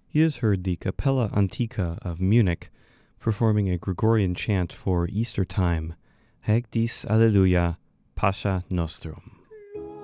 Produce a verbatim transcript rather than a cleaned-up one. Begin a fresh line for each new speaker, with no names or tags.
He has heard the Capella Antica of Munich performing a Gregorian chant for Easter time, Haec Dis Alleluia, Pascha Nostrum.